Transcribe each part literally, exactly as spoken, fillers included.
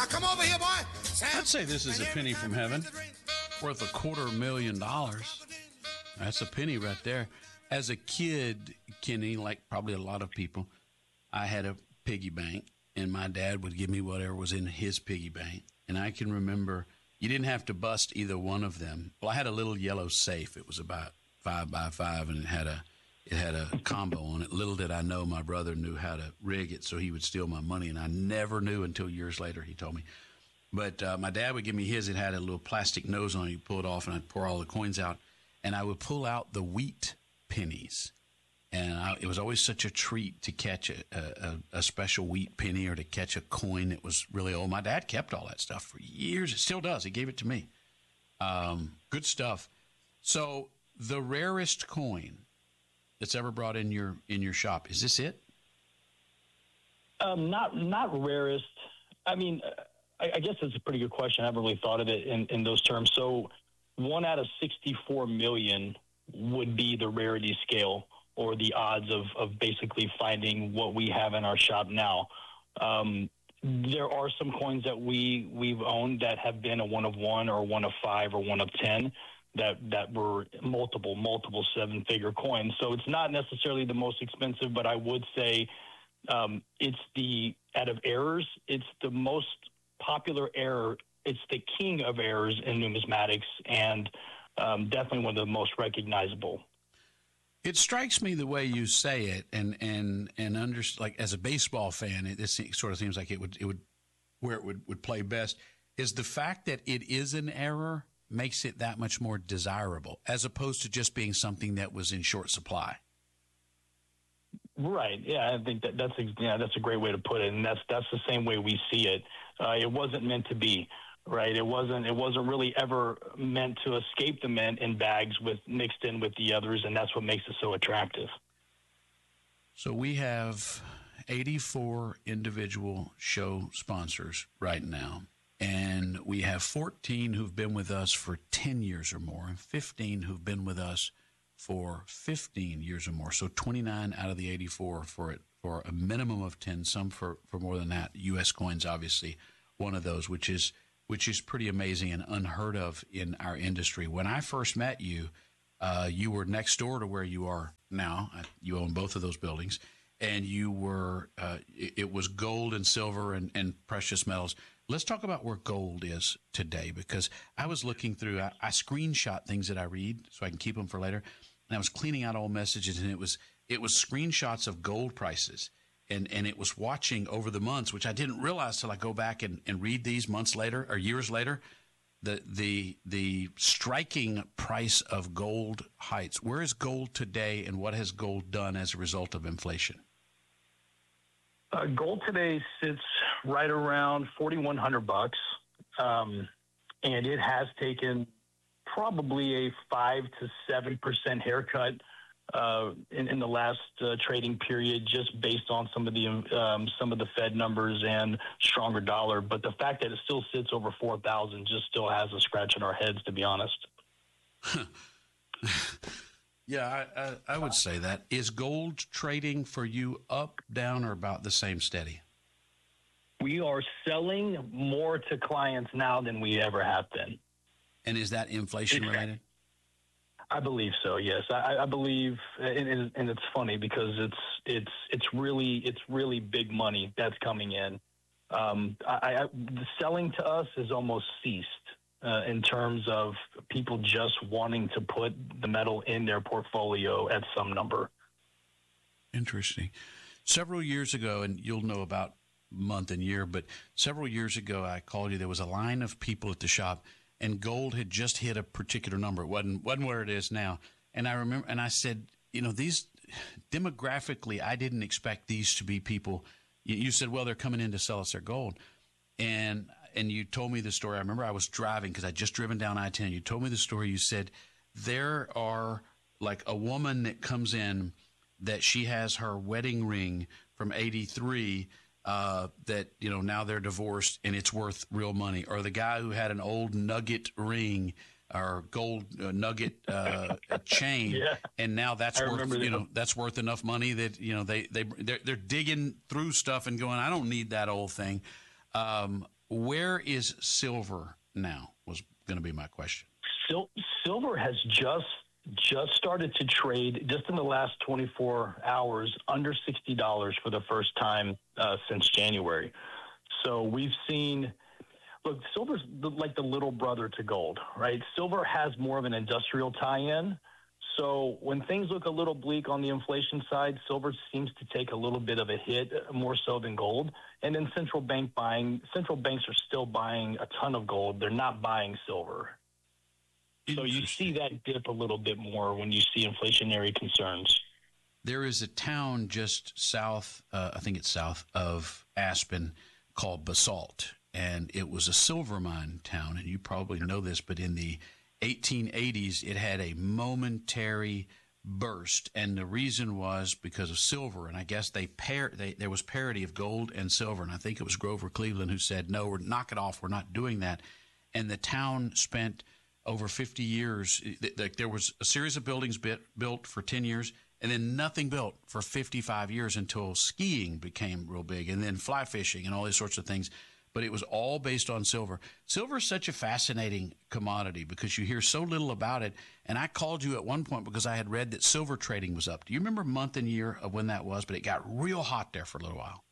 Now come over here, boy. Sam. I'd say this is a penny from heaven, worth a quarter million dollars. That's a penny right there. As a kid, Kenny, like probably a lot of people, I had a piggy bank, and my dad would give me whatever was in his piggy bank. And I can remember you didn't have to bust either one of them. Well, I had a little yellow safe. It was about five by five, and it had a it had a combo on it. Little did I know my brother knew how to rig it so he would steal my money, and I never knew until years later he told me. But uh, my dad would give me his. It had a little plastic nose on it. You pull it off, and I'd pour all the coins out, and I would pull out the wheat pennies. And I, it was always such a treat to catch a, a, a special wheat penny or to catch a coin that was really old. My dad kept all that stuff for years. It still does. He gave it to me. Um, good stuff. So the rarest coin that's ever brought in your in your shop, is this it? Um, not not rarest. I mean, I, I guess that's a pretty good question. I haven't really thought of it in, in those terms. So one out of sixty-four million would be the rarity scale, or the odds of, of basically finding what we have in our shop now. Um, there are some coins that we, we've owned that have been a one of one or one of five or one of ten that, that were multiple, multiple seven-figure coins. So it's not necessarily the most expensive, but I would say um, it's the, out of errors, it's the most popular error. It's the king of errors in numismatics, and um, definitely one of the most recognizable. It strikes me the way you say it, and and and under, like as a baseball fan, it this sort of seems like it would it would where it would, would play best is the fact that it is an error makes it that much more desirable, as opposed to just being something that was in short supply. Right. Yeah, I think that that's a, yeah that's a great way to put it, and that's that's the same way we see it. Uh, it wasn't meant to be. Right. It wasn't it wasn't really ever meant to escape the mint in bags with mixed in with the others. And that's what makes it so attractive. So we have eighty-four individual show sponsors right now. And we have fourteen who've been with us for ten years or more, and fifteen who've been with us for fifteen years or more. So twenty-nine out of the eighty-four for it for a minimum of ten, some for, for more than that. U S Coins, obviously, one of those, which is which is pretty amazing and unheard of in our industry. When I first met you, uh, you were next door to where you are now. You own both of those buildings, and you were uh, it, it was gold and silver and, and precious metals. Let's talk about where gold is today, because I was looking through, I, I screenshot things that I read so I can keep them for later, and I was cleaning out old messages, and it was it was screenshots of gold prices. And and it was watching over the months, which I didn't realize till I go back and, and read these months later or years later, the the the striking price of gold heights. Where is gold today, and what has gold done as a result of inflation? Uh, gold today sits right around forty-one hundred bucks, um, and it has taken probably a five to seven percent haircut Uh, in, in the last uh, trading period, just based on some of the um, some of the Fed numbers and stronger dollar. But the fact that it still sits over four thousand just still has us scratching our heads, to be honest. yeah, I, I, I would say that. Is gold trading for you up, down, or about the same steady? We are selling more to clients now than we ever have been. And is that inflation related? I believe so. Yes, I, I believe, and, and it's funny because it's it's it's really it's really big money that's coming in. Um, I, I, the selling to us has almost ceased uh, in terms of people just wanting to put the metal in their portfolio at some number. Interesting. Several years ago, and you'll know about month and year, but several years ago, I called you. There was a line of people at the shop, and gold had just hit a particular number. It wasn't, wasn't where it is now. And I remember, and I said, you know, these demographically, I didn't expect these to be people. You, you said, well, they're coming in to sell us their gold. And and you told me the story. I remember I was driving because I'd just driven down I ten. You told me the story. You said there are like a woman that comes in that she has her wedding ring from eighty-three Uh, that, you know, now they're divorced and it's worth real money. Or the guy who had an old nugget ring or gold uh, nugget uh, chain, yeah. and now that's I worth, you that. know, that's worth enough money that, you know, they, they, they're, they're digging through stuff and going, I don't need that old thing. Um, where is silver now was going to be my question. Sil- silver has just just started to trade just in the last twenty-four hours under sixty dollars for the first time uh, since January. So we've seen, look, silver's the, like the little brother to gold, right? Silver has more of an industrial tie-in. So when things look a little bleak on the inflation side, silver seems to take a little bit of a hit, more so than gold. And then central bank buying, central banks are still buying a ton of gold. They're not buying silver. So you see that dip a little bit more when you see inflationary concerns. There is a town just south, uh, I think it's south of Aspen, called Basalt, and it was a silver mine town, and you probably know this, but in the eighteen eighties, it had a momentary burst, and the reason was because of silver, and I guess they, pair, they there was parity of gold and silver, and I think it was Grover Cleveland who said, no, we're knock it off, we're not doing that, and the town spent over fifty years, like there was a series of buildings bit, built for ten years, and then nothing built for fifty-five years until skiing became real big, and then fly fishing and all these sorts of things. But it was all based on silver. Silver is such a fascinating commodity because you hear so little about it. And I called you at one point because I had read that silver trading was up. Do you remember month and year of when that was? But it got real hot there for a little while.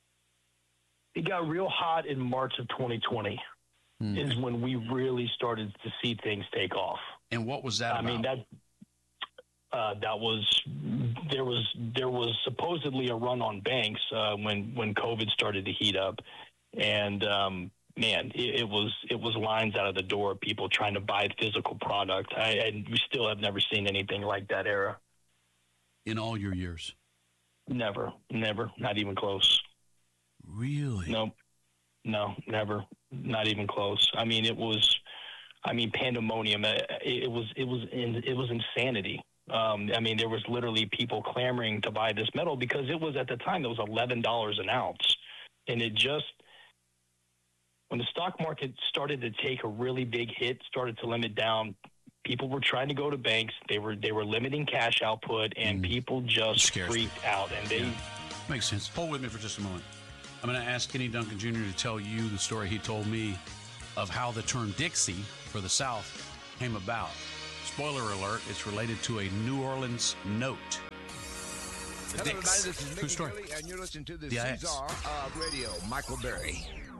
It got real hot in March of twenty twenty. Hmm. Is when we really started to see things take off. And what was that I about? mean, that uh, that was there was there was supposedly a run on banks uh, when when COVID started to heat up, and um, man, it, it was it was lines out of the door, people trying to buy physical product. I, and we still have never seen anything like that era. In all your years? Never, never, not even close. Really? No, no, never. Not even close. I mean, it was, I mean, pandemonium. It, it was, it was, in, it was insanity. Um, I mean, there was literally people clamoring to buy this metal because it was at the time it was eleven dollars an ounce, and it just when the stock market started to take a really big hit, started to limit down. People were trying to go to banks. They were they were limiting cash output, and mm. people just freaked out. And they yeah. Makes sense. Hold with me for just a moment. I'm going to ask Kenny Duncan Junior to tell you the story he told me of how the term Dixie for the South came about. Spoiler alert, it's related to a New Orleans note. The Hello, everybody. This is Mickey story. Kelly, and you're listening to the D I X. Cesar of Radio, Michael Berry.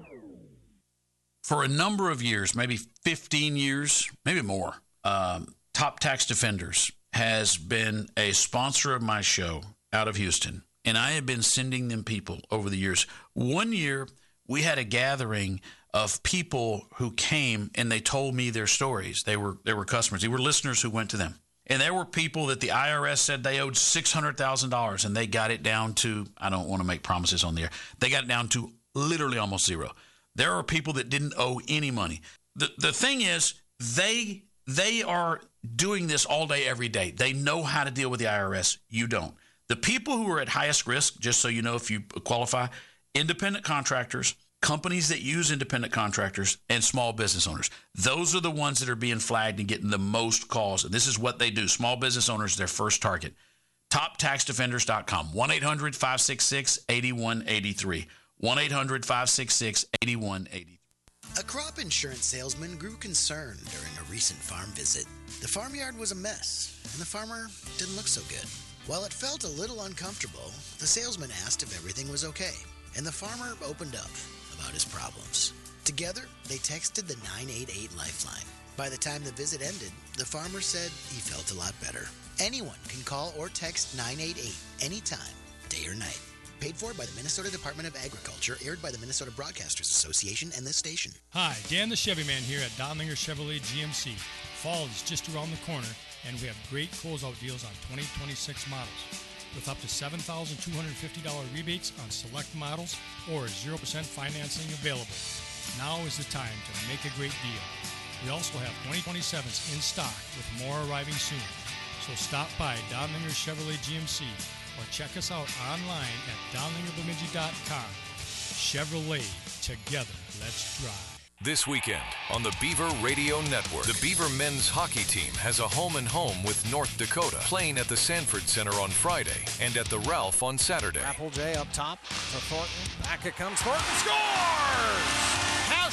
For a number of years, maybe fifteen years, maybe more, um, Top Tax Defenders has been a sponsor of my show out of Houston. And I have been sending them people over the years. One year, we had a gathering of people who came and they told me their stories. They were they were customers. They were listeners who went to them. And there were people that the I R S said they owed six hundred thousand dollars, and they got it down to, I don't want to make promises on the air, they got it down to literally almost zero. There are people that didn't owe any money. The the thing is, they they are doing this all day, every day. They know how to deal with the I R S. You don't. The people who are at highest risk, just so you know if you qualify, independent contractors, companies that use independent contractors, and small business owners. Those are the ones that are being flagged and getting the most calls. And this is what they do. Small business owners, their first target. top tax defenders dot com. one eight hundred five six six eight one eight three. one eight hundred five six six eight one eight three. A crop insurance salesman grew concerned during a recent farm visit. The farmyard was a mess, and the farmer didn't look so good. While it felt a little uncomfortable, the salesman asked if everything was okay, and the farmer opened up about his problems. Together, they texted the nine eight eight Lifeline. By the time the visit ended, the farmer said he felt a lot better. Anyone can call or text nine eight eight anytime, day or night. Paid for by the Minnesota Department of Agriculture, aired by the Minnesota Broadcasters Association and this station. Hi, Dan the Chevy Man here at Donlinger Chevrolet G M C. Fall is just around the corner, and we have great closeout deals on twenty twenty-six models with up to seven thousand two hundred fifty dollars rebates on select models or zero percent financing available. Now is the time to make a great deal. We also have twenty twenty-sevens in stock with more arriving soon. So stop by Donlinger Chevrolet G M C or check us out online at donlinger bemidji dot com. Chevrolet, together, let's drive. This weekend on the Beaver Radio Network, the Beaver men's hockey team has a home-and-home with North Dakota, playing at the Sanford Center on Friday and at the Ralph on Saturday. Applejay up top for Thornton. Back it comes. Thornton scores!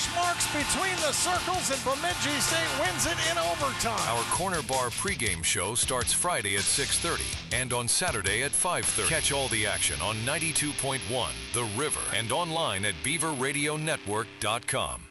between the circles, and Bemidji State wins it in overtime. Our Corner Bar pregame show starts Friday at six thirty and on Saturday at five thirty. Catch all the action on ninety-two point one The River and online at beaver radio network dot com.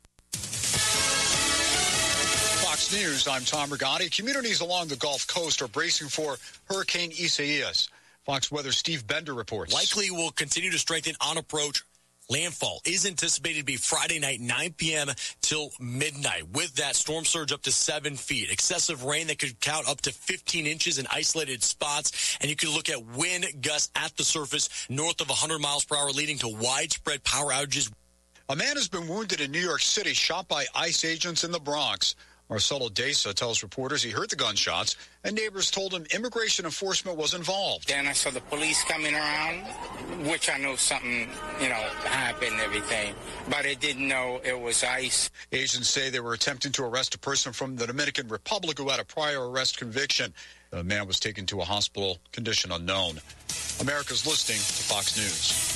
Fox News, I'm Tom Rigotti. Communities along the Gulf Coast are bracing for Hurricane Isaias. Fox Weather Steve Bender reports. Likely will continue to strengthen on approach. Landfall is anticipated to be Friday night, nine p.m. till midnight. With that, storm surge up to seven feet. Excessive rain that could count up to fifteen inches in isolated spots. And you can look at wind gusts at the surface north of one hundred miles per hour, leading to widespread power outages. A man has been wounded in New York City, shot by ICE agents in the Bronx. Marcelo Deza tells reporters he heard the gunshots, and neighbors told him immigration enforcement was involved. Then I saw the police coming around, which I knew something, you know, happened and everything, but I didn't know it was ICE. Agents say they were attempting to arrest a person from the Dominican Republic who had a prior arrest conviction. The man was taken to a hospital, condition unknown. America's listening to Fox News.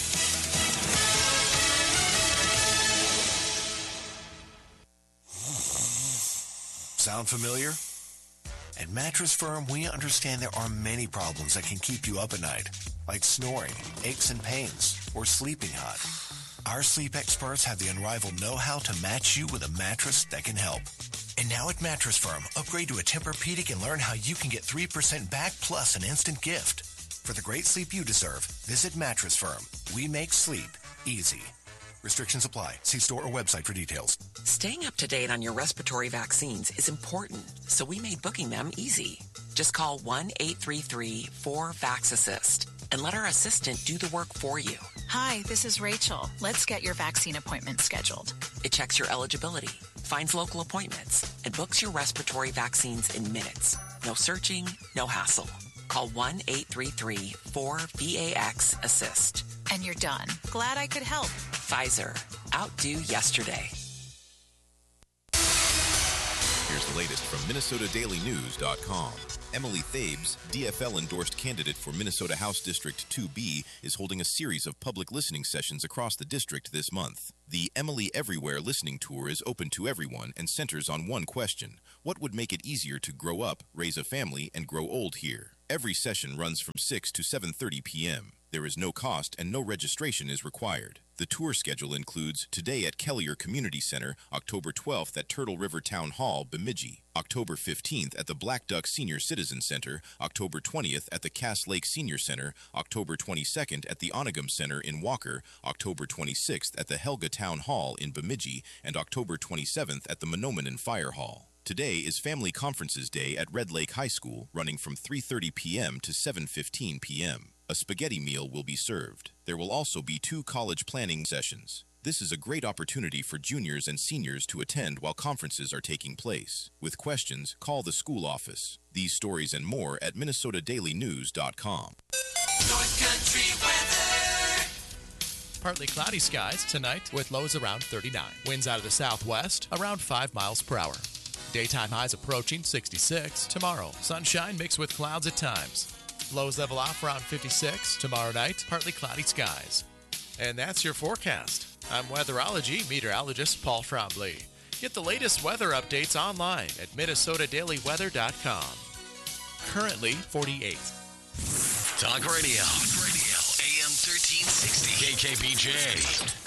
Sound familiar? At Mattress Firm, we understand there are many problems that can keep you up at night, like snoring, aches and pains, or sleeping hot. Our sleep experts have the unrivaled know-how to match you with a mattress that can help. And now at Mattress Firm, upgrade to a Tempur-Pedic and learn how you can get three percent back plus an instant gift. For the great sleep you deserve, visit Mattress Firm. We make sleep easy. Restrictions apply. See store or website for details. Staying up to date on your respiratory vaccines is important, so we made booking them easy. Just call one eight three three four vax assist and let our assistant do the work for you. Hi, this is Rachel. Let's get your vaccine appointment scheduled. It checks your eligibility, finds local appointments, and books your respiratory vaccines in minutes. No searching, no hassle. Call one eight three three four V A X assist. And you're done. Glad I could help. Pfizer. Outdo yesterday. Here's the latest from Minnesota Daily News dot com. Emily Thabes, D F L-endorsed candidate for Minnesota House District two B, is holding a series of public listening sessions across the district this month. The Emily Everywhere listening tour is open to everyone and centers on one question: what would make it easier to grow up, raise a family, and grow old here? Every session runs from six to seven thirty p.m. There is no cost and no registration is required. The tour schedule includes today at Kellier Community Center, October twelfth at Turtle River Town Hall, Bemidji, October fifteenth at the Black Duck Senior Citizen Center, October twentieth at the Cass Lake Senior Center, October twenty-second at the Onagum Center in Walker, October twenty-sixth at the Helga Town Hall in Bemidji, and October twenty-seventh at the Menominee Fire Hall. Today is Family Conferences Day at Red Lake High School, running from three thirty p.m. to seven fifteen p.m. A spaghetti meal will be served. There will also be two college planning sessions. This is a great opportunity for juniors and seniors to attend while conferences are taking place. With questions, call the school office. These stories and more at Minnesota Daily News dot com. North Country weather. Partly cloudy skies tonight with lows around thirty-nine. Winds out of the southwest around five miles per hour. Daytime highs approaching sixty-six. Tomorrow, sunshine mixed with clouds at times. Lows level off around fifty-six. Tomorrow night, partly cloudy skies. And that's your forecast. I'm weatherology meteorologist Paul Trombley. Get the latest weather updates online at Minnesota Daily Weather dot com. Currently forty-eight. Talk Radio. Talk Radio. A M thirteen sixty. K K B J.